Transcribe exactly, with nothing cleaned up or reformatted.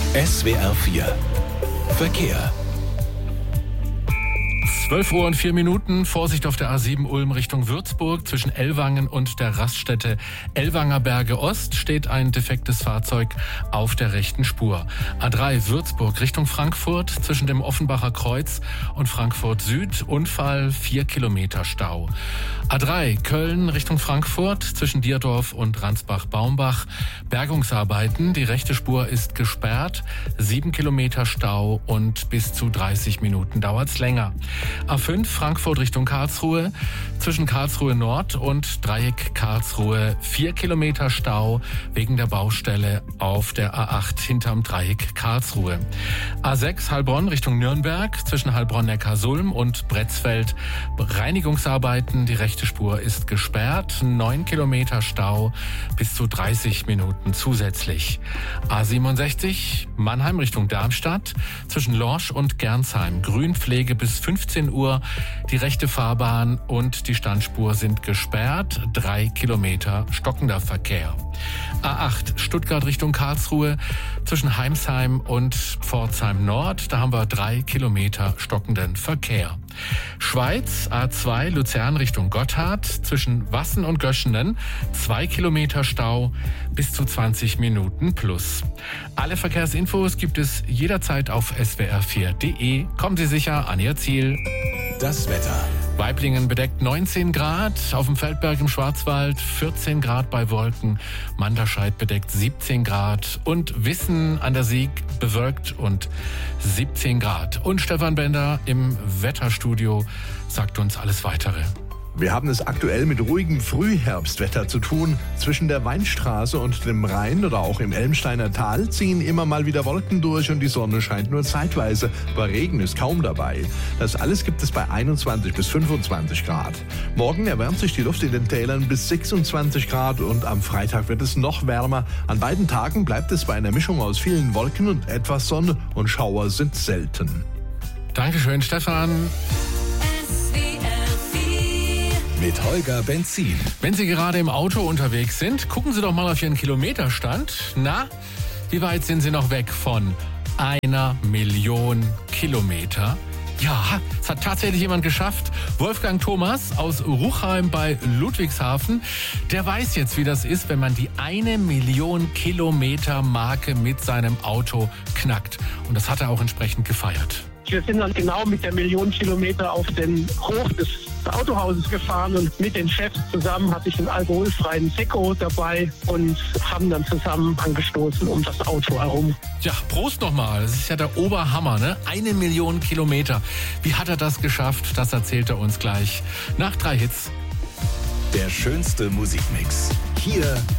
S W R vier Verkehr. zwölf Uhr und vier Minuten. Vorsicht auf der A sieben Ulm Richtung Würzburg. Zwischen Ellwangen und der Raststätte Ellwanger Berge Ost steht ein defektes Fahrzeug auf der rechten Spur. A drei Würzburg Richtung Frankfurt. Zwischen dem Offenbacher Kreuz und Frankfurt Süd. Unfall, vier Kilometer Stau. A drei Köln Richtung Frankfurt. Zwischen Dierdorf und Ransbach-Baumbach. Bergungsarbeiten. Die rechte Spur ist gesperrt. sieben Kilometer Stau und bis zu dreißig Minuten dauert's länger. A fünf Frankfurt Richtung Karlsruhe, zwischen Karlsruhe Nord und Dreieck Karlsruhe vier Kilometer Stau wegen der Baustelle auf der A acht hinterm Dreieck Karlsruhe. A sechs Heilbronn Richtung Nürnberg, zwischen Heilbronn-Neckarsulm und Bretzfeld Reinigungsarbeiten, die rechte Spur ist gesperrt, neun Kilometer Stau, bis zu dreißig Minuten zusätzlich. A siebenundsechzig Mannheim Richtung Darmstadt, zwischen Lorsch und Gernsheim Grünpflege bis fünfzehn Uhr. Die rechte Fahrbahn und die Standspur sind gesperrt. Drei Kilometer stockender Verkehr. A acht Stuttgart Richtung Karlsruhe zwischen Heimsheim und Pforzheim Nord. Da haben wir drei Kilometer stockenden Verkehr. Schweiz A zwei Luzern Richtung Gotthard zwischen Wassen und Göschenen. Zwei Kilometer Stau bis zu zwanzig Minuten plus. Alle Verkehrsinfos gibt es jederzeit auf S W R vier Punkt de. Kommen Sie sicher an Ihr Ziel. Das Wetter. Waiblingen bedeckt neunzehn Grad, auf dem Feldberg im Schwarzwald vierzehn Grad bei Wolken, Manderscheid bedeckt siebzehn Grad und Wissen an der Sieg bewölkt und siebzehn Grad. Und Stefan Bender im Wetterstudio sagt uns alles Weitere. Wir haben es aktuell mit ruhigem Frühherbstwetter zu tun. Zwischen der Weinstraße und dem Rhein oder auch im Elmsteiner Tal ziehen immer mal wieder Wolken durch und die Sonne scheint nur zeitweise, aber Regen ist kaum dabei. Das alles gibt es bei einundzwanzig bis fünfundzwanzig Grad. Morgen erwärmt sich die Luft in den Tälern bis sechsundzwanzig Grad und am Freitag wird es noch wärmer. An beiden Tagen bleibt es bei einer Mischung aus vielen Wolken und etwas Sonne und Schauer sind selten. Dankeschön, Stefan. Mit Holger Benzin. Wenn Sie gerade im Auto unterwegs sind, gucken Sie doch mal auf Ihren Kilometerstand. Na, wie weit sind Sie noch weg von einer Million Kilometer? Ja, es hat tatsächlich jemand geschafft. Wolfgang Thomas aus Ruchheim bei Ludwigshafen. Der weiß jetzt, wie das ist, wenn man die eine Million Kilometer Marke mit seinem Auto knackt. Und das hat er auch entsprechend gefeiert. Wir sind dann genau mit der Million Kilometer auf den Hof des Autohauses gefahren und mit den Chefs zusammen hatte ich einen alkoholfreien Sekko dabei und haben dann zusammen angestoßen um das Auto herum. Ja, Prost nochmal. Das ist ja der Oberhammer, ne? Eine Million Kilometer. Wie hat er das geschafft? Das erzählt er uns gleich nach drei Hits. Der schönste Musikmix. Hier